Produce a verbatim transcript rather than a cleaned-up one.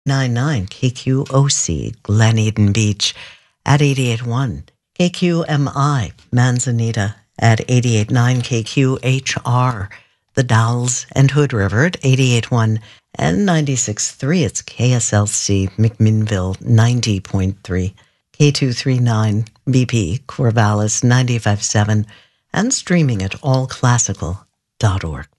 ninety-nine K Q O C, Glen Eden Beach at eighty-eight point one. K Q M I, Manzanita at eighty-eight point nine. K Q H R, The Dalles and Hood River at eighty-eight point one. And ninety-six point three, it's K S L C, McMinnville, ninety point three. K two thirty-nine, B P, Corvallis, ninety-five point seven. And streaming at all classical dot org.